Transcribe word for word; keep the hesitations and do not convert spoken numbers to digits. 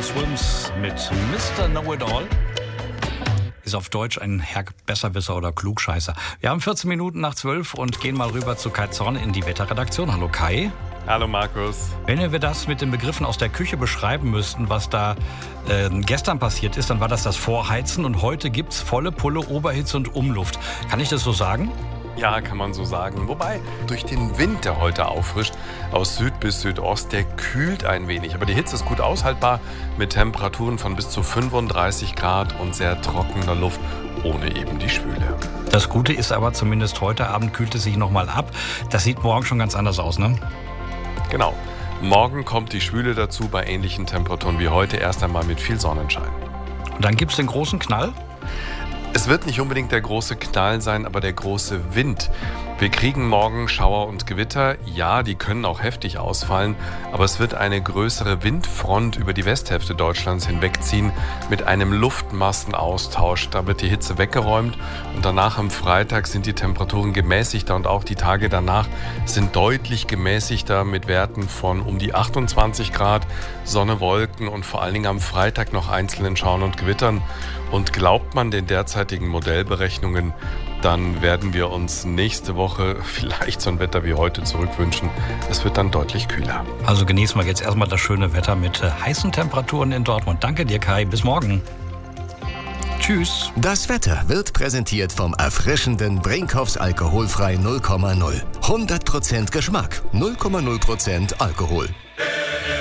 Swims mit Mister Know-It-All. Ist auf Deutsch ein Herr Besserwisser oder Klugscheißer. Wir haben vierzehn Minuten nach zwölf und gehen mal rüber zu Kai Zorn in die Wetterredaktion. Hallo Kai. Hallo Markus. Wenn wir das mit den Begriffen aus der Küche beschreiben müssten, was da äh, gestern passiert ist, dann war das das Vorheizen und heute gibt's volle Pulle Oberhitze und Umluft. Kann ich das so sagen? Ja, kann man so sagen. Wobei, durch den Wind, der heute auffrischt, aus Süd bis Südost, der kühlt ein wenig. Aber die Hitze ist gut aushaltbar mit Temperaturen von bis zu fünfunddreißig Grad und sehr trockener Luft, ohne eben die Schwüle. Das Gute ist aber, zumindest heute Abend kühlt es sich nochmal ab. Das sieht morgen schon ganz anders aus, ne? Genau. Morgen kommt die Schwüle dazu bei ähnlichen Temperaturen wie heute, erst einmal mit viel Sonnenschein. Und dann gibt's den großen Knall? Es wird nicht unbedingt der große Knall sein, aber der große Wind. Wir kriegen morgen Schauer und Gewitter. Ja, die können auch heftig ausfallen, aber es wird eine größere Windfront über die Westhälfte Deutschlands hinwegziehen mit einem Luftmassenaustausch. Da wird die Hitze weggeräumt und danach am Freitag sind die Temperaturen gemäßigter und auch die Tage danach sind deutlich gemäßigter mit Werten von um die achtundzwanzig Grad, Sonne, Wolken und vor allen Dingen am Freitag noch einzelnen Schauern und Gewittern. Und glaubt man den derzeitigen Modellberechnungen, dann werden wir uns nächste Woche vielleicht so ein Wetter wie heute zurückwünschen. Es wird dann deutlich kühler. Also genießen wir jetzt erstmal das schöne Wetter mit äh, heißen Temperaturen in Dortmund. Danke dir, Kai. Bis morgen. Tschüss. Das Wetter wird präsentiert vom erfrischenden Brinkhoffs alkoholfrei null Komma null. hundert Prozent Geschmack, null Komma null Prozent Alkohol.